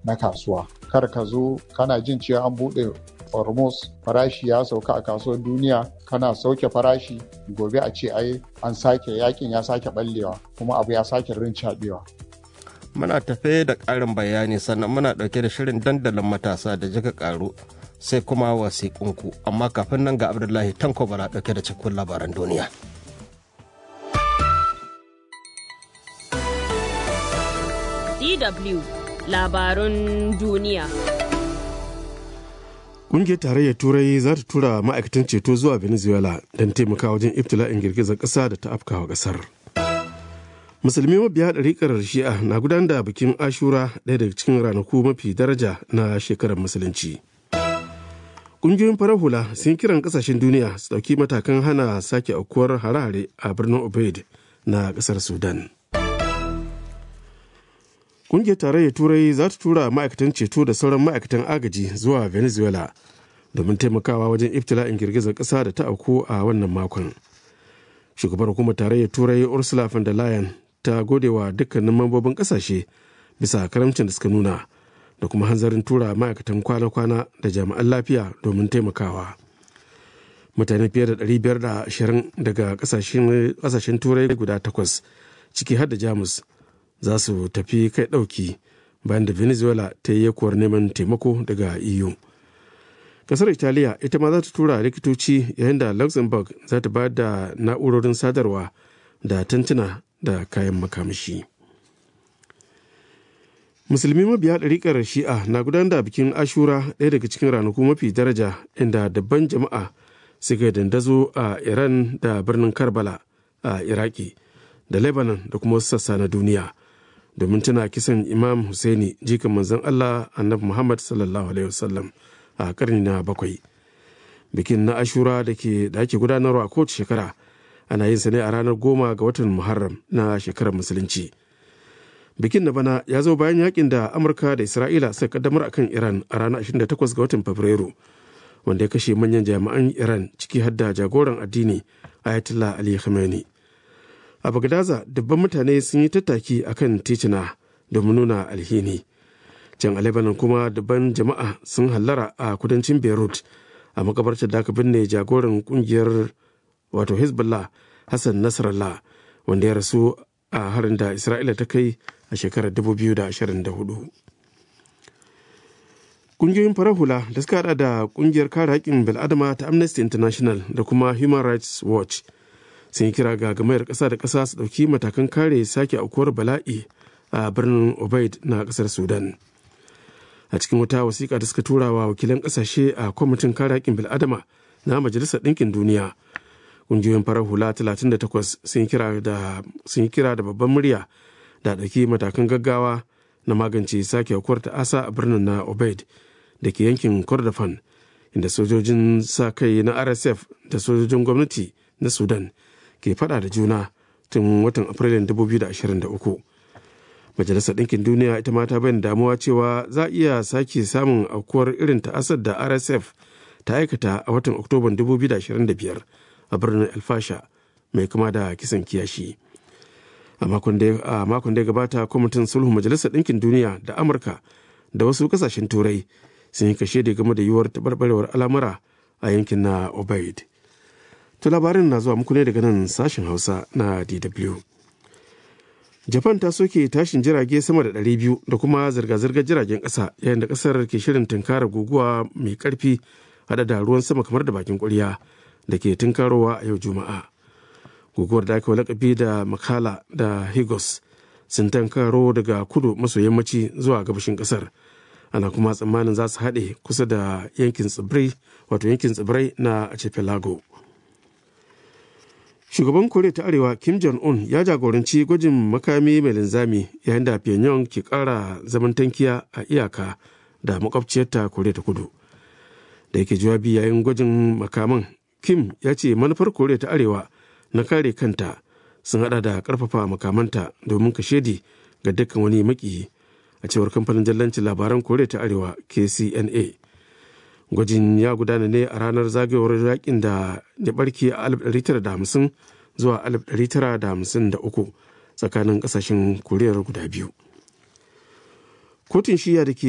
na kasuwa. Kar ka zo kana jin cewa an buɗe Hormuz farashi ya sauka a kasuwar duniya, kana sauke farashi gobe a ce ai an sake yakin ya sake ballewa kuma abu ya sake rincaɓewa. Muna tafe da ƙarin bayani sannan muna ɗauke da shirin dandalin matasa da jika ƙaru sai kuma wasiƙunku, amma kafin nan ga Abdullahi Tanko bara ɗauke da cikakkun labaran duniya. DW labarun duniya. Ƙungiyar Tarayyar Turai za ta tura ma'aikatan ceto zuwa Venezuela don taimaka wajen ibtila'in girgizar ƙasa da ta afkawa ƙasar. Musulmi mabiya ɗariƙar Shi'a na gudanar da bikin Ashura, ɗaya daga cikin ranaku mafi daraja na shekarar Musulunci. Ƙungiyoyin farar hula sun kiran ƙasashen duniya su ɗauki matakan hana sake aukuwar hare-hare a birnin Obeid na ƙasar Sudan. Ƙungiyar Tarayyar Turai za ta tura ma'aikatan ceto da sauran ma'aikatan agaji zuwa Venezuela domin taimakawa wajen ibtila'in girgizar ƙasa da ta auku a wannan makon. Shugabar hukumar Tarayyar Turai Ursula von der Leyen ta gode wa dukkanin mambobin ƙasashe bisa karamcin da suka nuna da kuma hanzarin tura ma'aikatan kwana-kwana da jami'an lafiya domin taimakawa. Mutane fiye da 520 daga ƙasashen Turai guda 8 ciki har da Jamus za su tafi kai ɗauki bayan da Venezuela ta yi yakuwar neman taimako daga EU. Kasar Italiya ita ma za ta tura likitoci, yayin da Luxembourg za ta bayar da na'urorin sadarwa da tantuna da kayan makamashi. Musulmi mabiya ɗariƙar Shi'a na gudanar da bikin Ashura, ɗaya daga cikin ranaku mafi daraja, inda dabban jama'a suka dandazo a Iran da birnin Karbala a Iraki da Lebanon da kuma wasu sassa na duniya domin tana kisan Imam Husaini, jikan manzon Allah Annabi Muhammad sallallahu alaihi wasallam a karni na 7. Bikin na Ashura da ake gudanarwa kowace shekara ana yin sa ne a ranar 10 ga watan Muharram na shekarar Musulunci. Bikin na bana ya zo bayan yakin da Amurka da Isra'ila suka kaddamar akan Iran a ranar 28 ga watan Fabrairu, wanda ya kashe manyan jami'an Iran ciki har da jagoran addini Ayatollah Ali Khamenei. A Bagdaza dubban mutane sun yi tattaki a kan titina domin nuna alhini. Can a Lebanon kuma dubban jama'a sun hallara a kudancin Beirut a makabartar da aka binne jagoran kungiyar wato Hezbollah Hassan Nasrallah, wanda ya rasu a harin da Isra'ila ta kai a shekarar 2024. Kungiyoyin farar hula da suka hada da kungiyar kare haƙƙin bil'adama ta Amnesty International da kuma Human Rights Watch sun yi kira ga gamayar ƙasa da ƙasa su ɗauki matakan kare sake aukuwar bala'i a birnin Obeid na ƙasar Sudan. A cikin wata wasiƙa da suka tura wa wakilan ƙasashe a kwamitin kare haƙƙin bil'adama na Majalisar Ɗinkin Duniya, ƙungiyoyin farar hula 38 sun yi kira da babban murya da ɗauki matakan gaggawa na magance sake aukuwar ta'asa a birnin na Obeid da ke yankin Kordofan, inda sojojin sa kai na RSF da sojojin gwamnati na Sudan ke fada da juna tun watan Afrilun 2023. Majalisar Ɗinkin Duniya ita ma ta bayyana damuwa cewa za a iya sake samun aukuwar irin ta'asar da RSF ta aikata a watan Oktoban 2025 a birnin El Fasher mai kama da kisan kiyashi. A makon da ya gabata, kwamitin sulhu Majalisar Ɗinkin Duniya da Amurka da wasu ƙasashen Turai sun yi kashe da game da yiwuwar taɓarɓarewar al'amura a yankin na Obeid. To labarin na zuwa muku ne daga nan sashen Hausa na DW. Japan ta soke tashin jirage sama da 200 da kuma zirga-zirgar jiragen ƙasa, yayin da ƙasar ke shirin tunkarar guguwa mai ƙarfi hada da ruwan sama kamar da bakin ƙwarya da ke tunkarowa a yau Juma'a. Guguwar da aka lakabi da Makala da Higos sun tankaro daga kudu maso yammaci zuwa gabashin ƙasar. Ana kuma tsammanin za su haɗe kusa da yankin tsibirai na Archipelago. Shugaban Koriya ta Arewa Kim Jong-un ya jagoranci gwajin makami mai linzami, yayin da Pyongyang ke ƙara zaman tankiya a iyaka da makwabciyarta Koriya ta Kudu. Da yake jawabi yayin gwajin makaman, Kim ya ce manufar Koriya ta Arewa na kare kanta sun hada da ƙarfafa makamanta domin kashedi ga dukkan wani maki, a cewar kamfanin jallancin labaran Koriya ta Arewa KCNA. Gwajin ya gudana ne a ranar zagayowar yakin da ya barke a 1950 zuwa 1953 tsakanin kasashen Koriyar guda biyu. Kotun shiya da ke